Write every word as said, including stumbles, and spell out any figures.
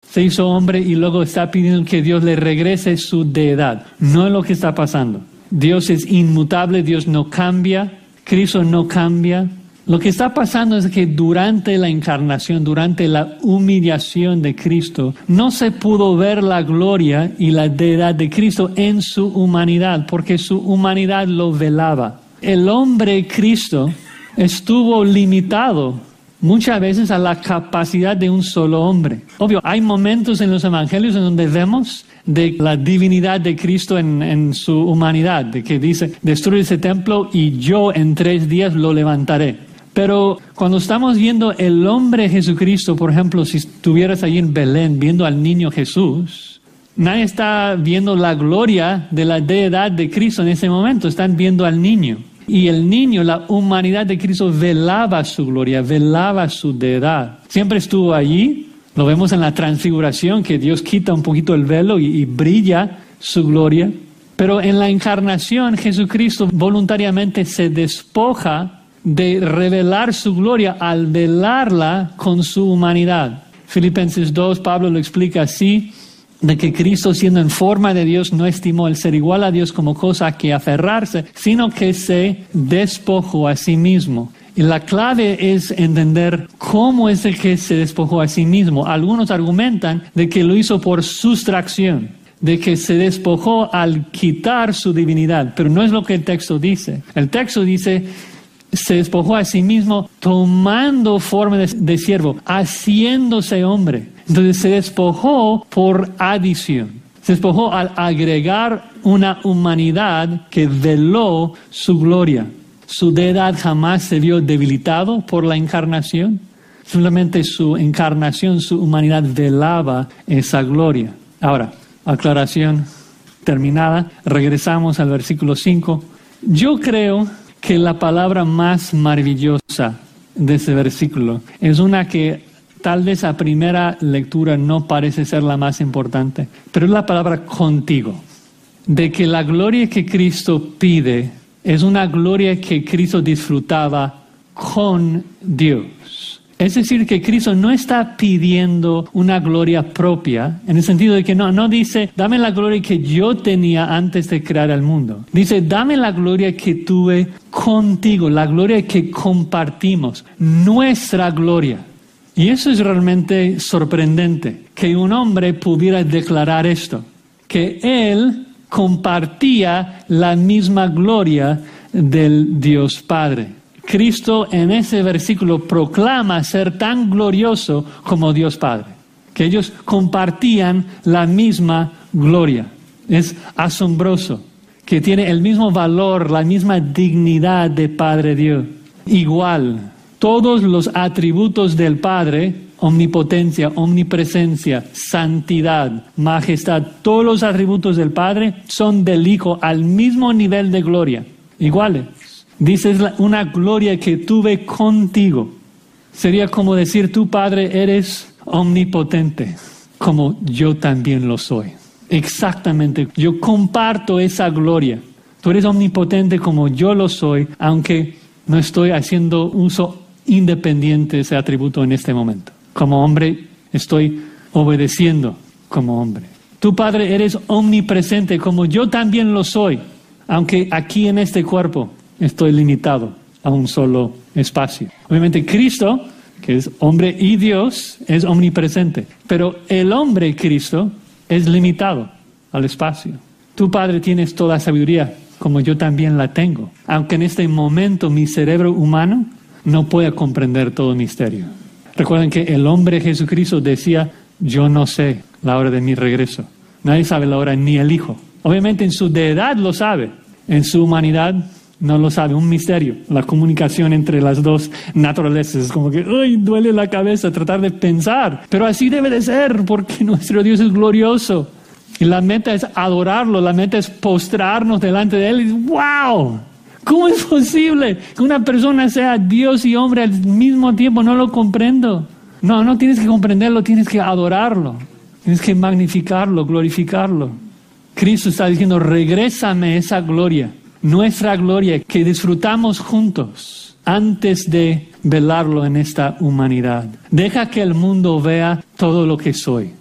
se hizo hombre y luego está pidiendo que Dios le regrese su deidad. No es lo que está pasando. Dios es inmutable, Dios no cambia, Cristo no cambia. Lo que está pasando es que durante la encarnación, durante la humillación de Cristo, no se pudo ver la gloria y la deidad de Cristo en su humanidad, porque su humanidad lo velaba. El hombre Cristo estuvo limitado muchas veces a la capacidad de un solo hombre. Obvio, hay momentos en los evangelios en donde vemos de la divinidad de Cristo en, en su humanidad, de que dice, destruye ese templo y yo en tres días lo levantaré. Pero cuando estamos viendo el hombre Jesucristo, por ejemplo, si estuvieras ahí en Belén viendo al niño Jesús, nadie está viendo la gloria de la deidad de Cristo en ese momento, están viendo al niño. Y el niño, la humanidad de Cristo, velaba su gloria, velaba su deidad. Siempre estuvo allí, lo vemos en la transfiguración, que Dios quita un poquito el velo y, y brilla su gloria. Pero en la encarnación, Jesucristo voluntariamente se despoja de revelar su gloria al velarla con su humanidad. Filipenses dos, Pablo lo explica así, de que Cristo, siendo en forma de Dios, no estimó el ser igual a Dios como cosa a que aferrarse, sino que se despojó a sí mismo. Y la clave es entender cómo es el que se despojó a sí mismo. Algunos argumentan de que lo hizo por sustracción, de que se despojó al quitar su divinidad, pero no es lo que el texto dice. El texto dice, se despojó a sí mismo tomando forma de, de siervo, haciéndose hombre. Entonces se despojó por adición. Se despojó al agregar una humanidad que veló su gloria. Su deidad jamás se vio debilitado por la encarnación. Simplemente su encarnación, su humanidad velaba esa gloria. Ahora, aclaración terminada. Regresamos al versículo cinco. Yo creo que la palabra más maravillosa de ese versículo es una que tal vez a primera lectura no parece ser la más importante, pero es la palabra contigo. De que la gloria que Cristo pide es una gloria que Cristo disfrutaba con Dios. Es decir, que Cristo no está pidiendo una gloria propia, en el sentido de que no, no dice, dame la gloria que yo tenía antes de crear el mundo. Dice, dame la gloria que tuve contigo, la gloria que compartimos, nuestra gloria. Y eso es realmente sorprendente, que un hombre pudiera declarar esto, que él compartía la misma gloria del Dios Padre. Cristo en ese versículo proclama ser tan glorioso como Dios Padre, que ellos compartían la misma gloria. Es asombroso, que tiene el mismo valor, la misma dignidad de Padre Dios. Igual, todos los atributos del Padre, omnipotencia, omnipresencia, santidad, majestad, todos los atributos del Padre son del Hijo al mismo nivel de gloria, iguales. Dices una gloria que tuve contigo. Sería como decir, tú, Padre, eres omnipotente, como yo también lo soy. Exactamente, yo comparto esa gloria. Tú eres omnipotente como yo lo soy, aunque no estoy haciendo uso independiente de ese atributo en este momento. Como hombre, estoy obedeciendo como hombre. Tú, Padre, eres omnipresente como yo también lo soy, aunque aquí en este cuerpo estoy limitado a un solo espacio. Obviamente Cristo, que es hombre y Dios, es omnipresente. Pero el hombre Cristo es limitado al espacio. Tu Padre tienes toda sabiduría, como yo también la tengo. Aunque en este momento mi cerebro humano no pueda comprender todo el misterio. Recuerden que el hombre Jesucristo decía, yo no sé la hora de mi regreso. Nadie sabe la hora, ni el Hijo. Obviamente en su deidad lo sabe. En su humanidad no lo sabe, un misterio. La comunicación entre las dos naturalezas es como que, ¡ay! Duele la cabeza tratar de pensar. Pero así debe de ser, porque nuestro Dios es glorioso. Y la meta es adorarlo, la meta es postrarnos delante de Él. Y ¡wow! ¿Cómo es posible que una persona sea Dios y hombre al mismo tiempo? No lo comprendo. No, no tienes que comprenderlo, tienes que adorarlo. Tienes que magnificarlo, glorificarlo. Cristo está diciendo, regrésame esa gloria. Nuestra gloria que disfrutamos juntos antes de velarlo en esta humanidad. Deja que el mundo vea todo lo que soy.